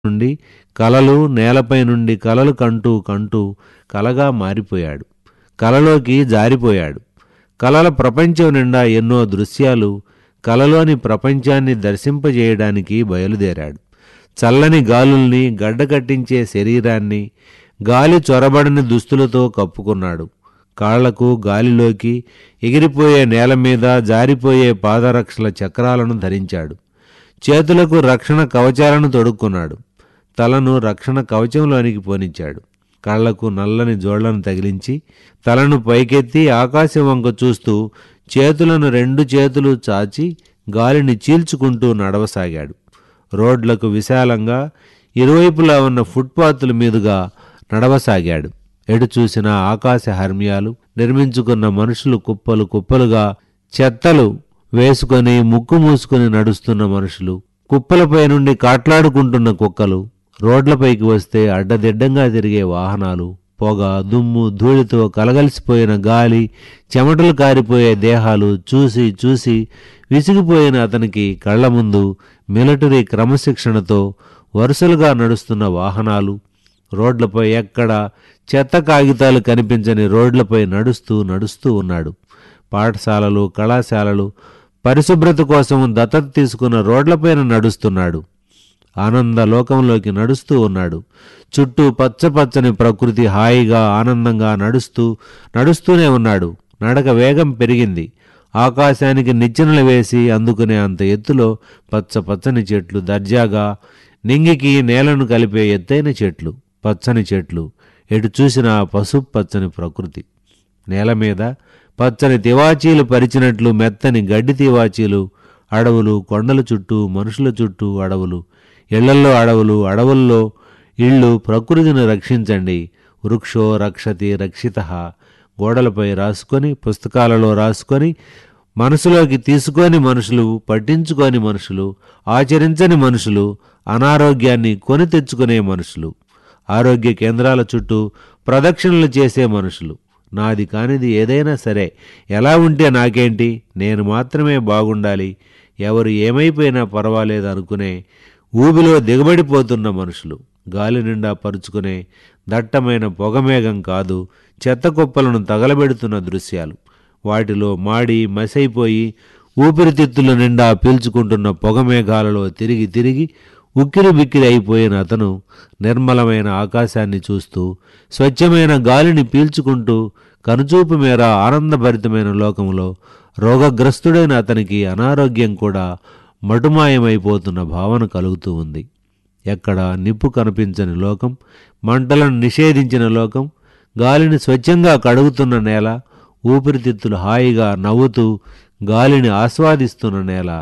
నుండి కలలు, నేలపై నుండి కలలు కంటూ కంటూ కలగా మారిపోయాడు. కలలోకి జారిపోయాడు. కలల ప్రపంచం నిండా ఎన్నో దృశ్యాలు, కలలోని ప్రపంచాన్ని దర్శింపజేయడానికి బయలుదేరాడు. చల్లని గాలుల్ని, గడ్డకట్టించే శరీరాన్ని గాలి చొరబడని దుస్తులతో కప్పుకున్నాడు. కాళ్లకు గాలిలోకి, ఎగిరిపోయే నేల మీద జారిపోయే పాదరక్షల చక్రాలను ధరించాడు. చేతులకు రక్షణ కవచాలను తొడుక్కున్నాడు. తలను రక్షణ కవచంలోనికి పోనిచ్చాడు. కళ్లకు నల్లని జోళ్లను తగిలించి తలను పైకెత్తి ఆకాశం వంక చూస్తూ చేతులను రెండు చేతులు చాచి గాలిని చీల్చుకుంటూ నడవసాగాడు. రోడ్లకు విశాలంగా ఇరువైపులా ఉన్న ఫుట్పాత్ల మీదుగా నడవసాగాడు. ఎటు చూసినా ఆకాశ హర్మ్యాలు, నిర్మించుకున్న మనుషులు కుప్పలు కుప్పలుగా, చెత్తలు వేసుకొని ముక్కు మూసుకొని నడుస్తున్న మనుషులు, కుప్పలపై నుండి కాట్లాడుకుంటున్న కుక్కలు, రోడ్లపైకి వస్తే అడ్డదిడ్డంగా తిరిగే వాహనాలు, పొగ, దుమ్ము, ధూళితో కలగలిసిపోయిన గాలి, చెమటలు కారిపోయే దేహాలు చూసి చూసి విసిగిపోయిన అతనికి కళ్ల ముందు మిలిటరీ క్రమశిక్షణతో వరుసలుగా నడుస్తున్న వాహనాలు, రోడ్లపై ఎక్కడ చెత్త కాగితాలు కనిపించని రోడ్లపై నడుస్తూ నడుస్తూ ఉన్నాడు. పాఠశాలలు, కళాశాలలు పరిశుభ్రత కోసం దత్తత తీసుకున్న రోడ్లపైన నడుస్తున్నాడు. ఆనంద లోకంలోకి నడుస్తూ ఉన్నాడు. చుట్టూ పచ్చపచ్చని ప్రకృతి హాయిగా ఆనందంగా నడుస్తూనే ఉన్నాడు. నడక వేగం పెరిగింది. ఆకాశానికి నిచ్చెనలు వేసి అందుకునే అంత ఎత్తులో పచ్చని చెట్లు, దర్జాగా నింగికి నేలను కలిపే ఎత్తైన చెట్లు, పచ్చని చెట్లు, ఎటు చూసినా పసుపు పచ్చని ప్రకృతి. నేల మీద పచ్చని తివాచీలు పరిచినట్లు మెత్తని గడ్డి తివాచీలు, అడవులు, కొండల చుట్టూ, మనుషుల చుట్టూ అడవులు, ఇళ్లల్లో అడవులు, అడవుల్లో ఇళ్ళు. ప్రకృతిని రక్షించండి. వృక్షో రక్షతి రక్షితః. గోడలపై రాసుకొని, పుస్తకాలలో రాసుకొని, మనసులోకి తీసుకొని మనుషులు, పట్టించుకొని మనుషులు, ఆచరించని మనుషులు, అనారోగ్యాన్ని కొని తెచ్చుకునే మనుషులు, ఆరోగ్య కేంద్రాల చుట్టూ ప్రదక్షిణలు చేసే మనుషులు. నాది కానిది ఏదైనా సరే, ఎలా ఉంటే నాకేంటి, నేను మాత్రమే బాగుండాలి, ఎవరు ఏమైపోయినా పర్వాలేదు అనుకునే ఊబిలో దిగబడిపోతున్న మనుషులు. గాలి నిండా పరుచుకునే దట్టమైన పొగమేఘం కాదు, చెత్త కుప్పలను తగలబెడుతున్న దృశ్యాలు. వాటిలో మాడి మసైపోయి ఊపిరితిత్తుల నిండా పీల్చుకుంటున్న పొగమేఘాలలో తిరిగి తిరిగి ఉక్కిరి బిక్కిరి అయిపోయిన అతను నిర్మలమైన ఆకాశాన్ని చూస్తూ, స్వచ్ఛమైన గాలిని పీల్చుకుంటూ, కనుచూపు మేర ఆనందభరితమైన లోకంలో రోగగ్రస్తుడైన అతనికి అనారోగ్యం కూడా మటుమాయమైపోతున్న భావన కలుగుతూ ఉంది. ఎక్కడ నిప్పు కనిపించని లోకం, మంటలను నిషేధించిన లోకం, గాలిని స్వచ్ఛంగా కడుగుతున్న నేల, ఊపిరితిత్తులు హాయిగా నవ్వుతూ గాలిని ఆస్వాదిస్తున్న నేల.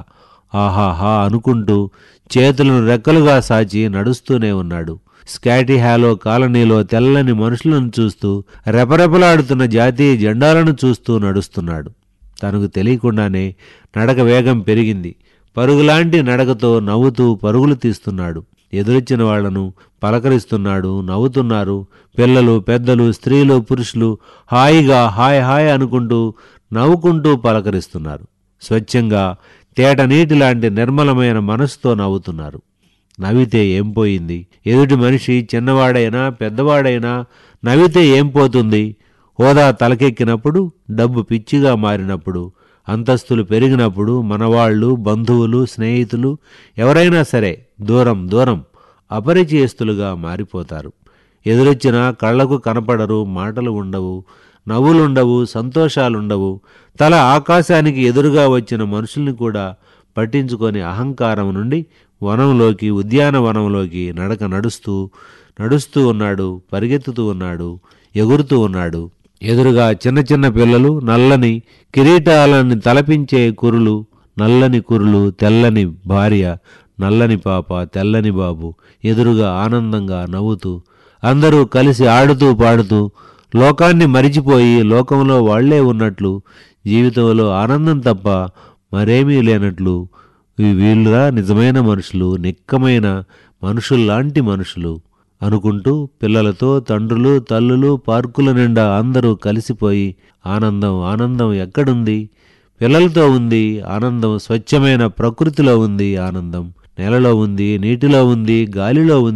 ఆహాహా అనుకుంటూ చేతులను రెక్కలుగా సాచి నడుస్తూనే ఉన్నాడు. స్కాటీ హాలో కాలనీలో తెల్లని మనుషులను చూస్తూ, రెపరెపలాడుతున్న జాతీయ జెండాలను చూస్తూ నడుస్తున్నాడు. తనకు తెలియకుండానే నడక వేగం పెరిగింది. పరుగులాంటి నడకతో నవ్వుతూ పరుగులు తీస్తున్నాడు. ఎదురొచ్చిన వాళ్లను పలకరిస్తున్నాడు. నవ్వుతున్నారు. పిల్లలు, పెద్దలు, స్త్రీలు, పురుషులు హాయిగా హాయ్ హాయ్ అనుకుంటూ నవ్వుకుంటూ పలకరిస్తున్నారు. స్వచ్ఛంగా తేట నీటి లాంటి నిర్మలమైన మనసుతో నవ్వుతున్నారు. నవ్వితే ఏం పోయింది? ఎదుటి మనిషి చిన్నవాడైనా పెద్దవాడైనా నవ్వితే ఏం పోతుంది? హోదా తలకెక్కినప్పుడు, డబ్బు పిచ్చిగా మారినప్పుడు, అంతస్తులు పెరిగినప్పుడు మనవాళ్ళు, బంధువులు, స్నేహితులు ఎవరైనా సరే దూరం దూరం అపరిచయస్తులుగా మారిపోతారు. ఎదురొచ్చినా కళ్లకు కనపడరు, మాటలు ఉండవు, నవ్వులుండవు, సంతోషాలుండవు. తల ఆకాశానికి ఎదురుగా వచ్చిన మనుషుల్ని కూడా పట్టించుకొని అహంకారం నుండి వనంలోకి, ఉద్యానవనంలోకి నడక నడుస్తూ ఉన్నాడు. పరిగెత్తుతూ ఉన్నాడు, ఎగురుతూ ఉన్నాడు. ఎదురుగా చిన్న చిన్న పిల్లలు, నల్లని కిరీటాలని తలపించే కురులు, నల్లని కురులు, తెల్లని భార్య, నల్లని పాప, తెల్లని బాబు, ఎదురుగా ఆనందంగా నవ్వుతూ అందరూ కలిసి ఆడుతూ పాడుతూ లోకాన్ని మరిచిపోయి లోకంలో వాళ్లే ఉన్నట్లు, జీవితంలో ఆనందం తప్ప మరేమీ లేనట్లు. వీళ్ళురా నిజమైన మనుషులు, నిక్కమైన మనుషుల్లాంటి మనుషులు అనుకుంటూ పిల్లలతో తండ్రులు, తల్లులు పార్కుల నిండా అందరూ కలిసిపోయి ఆనందం ఎక్కడుంది? పిల్లలతో ఉంది ఆనందం. స్వచ్ఛమైన ప్రకృతిలో ఉంది ఆనందం. నేలలో ఉంది, నీటిలో ఉంది, గాలిలో ఉంది.